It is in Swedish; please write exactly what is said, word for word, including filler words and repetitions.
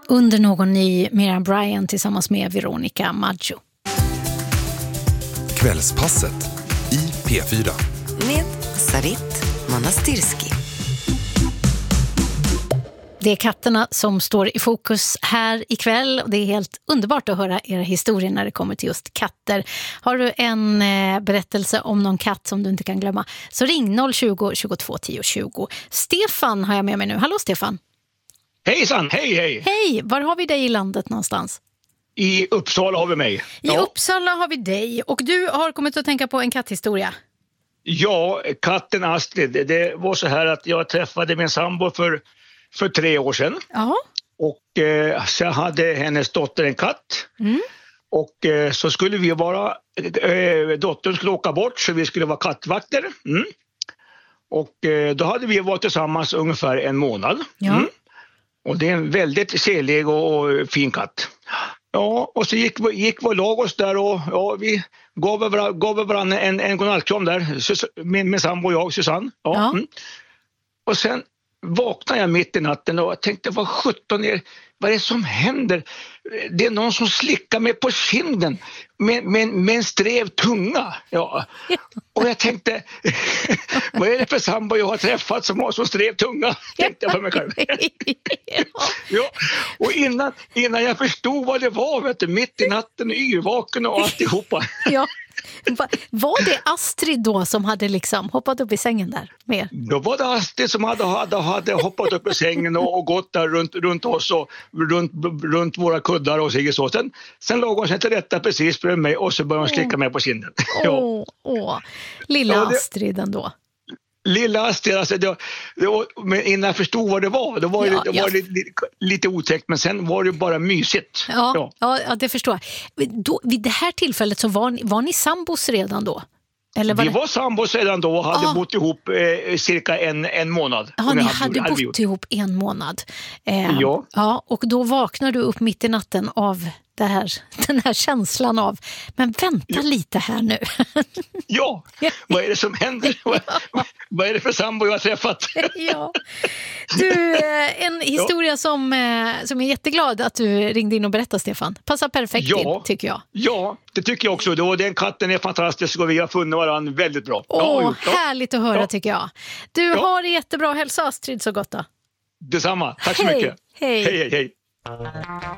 Under någon ny Miriam Bryant tillsammans med Veronica Maggio. Kvällspasset i P fyra. Med Sarit Manastirski. Det är katterna som står i fokus här ikväll och det är helt underbart att höra era historier när det kommer till just katter. Har du en eh, berättelse om någon katt som du inte kan glömma så ring noll tjugo, tjugotvå, tio, tjugo. Stefan har jag med mig nu. Hallå Stefan. Hejsan, hej hej. Hej, var har vi dig i landet någonstans? I Uppsala har vi mig. I ja. Uppsala har vi dig och du har kommit att tänka på en katthistoria. Ja, katten Astrid. Det var så här att jag träffade min sambo för, för tre år sedan. Ja. Och eh, så hade hennes dotter en katt. Mm. Och eh, så skulle vi vara, eh, dottern skulle åka bort så vi skulle vara kattvakter. Mm. Och eh, då hade vi varit tillsammans ungefär en månad. Ja. Mm. Och det är en väldigt selig och, och fin katt. Ja, och så gick, gick vår lag oss där och ja, vi gav varandra, gav varandra en, en godnattkram där. Med, med sambo och jag, Susanne. Ja. Ja. Mm. Och sen vaknade jag mitt i natten och jag tänkte, vad sjutton är, vad är det som händer? Det är någon som slickar mig på kinden med, med, med en sträv tunga. Ja. Och jag tänkte, vad är det för sambo jag har träffat som har så sträv tunga? Tänkte jag för mig själv. Ja. Och innan, innan jag förstod vad det var, vet du, mitt i natten, yrvaken och alltihopa. Ja. Var det Astrid då som hade liksom hoppat upp i sängen där med? Då var det Astrid som hade, hade, hade hoppat upp i sängen och, och gått där runt, runt oss och runt, runt våra kuddar och sig så. Sen, sen låg hon sig till rätta precis bredvid mig och så började hon slicka mig på kinden. Åh, oh, oh. Lilla ja, det, Astrid ändå. Lilla Astrid, alltså det, det var, men innan jag förstod vad det var, då var ja, det, det ja. var lite, lite otäckt, men sen var det bara mysigt. Ja, ja. ja det förstår jag. Då, vid det här tillfället så var ni, var ni sambos redan då? Eller var vi det... var sambos redan då och hade ah. bott ihop eh, cirka en, en månad. Ja, ni hade, hade, hade bott gjort. ihop en månad. Eh, ja. ja. Och då vaknar du upp mitt i natten av det här, den här känslan av, men vänta ja. lite här nu. Ja, vad är det som händer? Ja. Vad är det för sambo jag har träffat? Ja. Du, en historia ja. som, som är jätteglad att du ringde in och berättade, Stefan. Passar perfekt ja. in, tycker jag. Ja, det tycker jag också. Då, den katten är fantastisk och vi har funnit varandra väldigt bra. Åh, ja, ja. härligt att höra ja. tycker jag. Du ja. har det jättebra. Hälsa Astrid så gott då. Detsamma. Tack så hej. mycket. Hej, hej, hej. hej.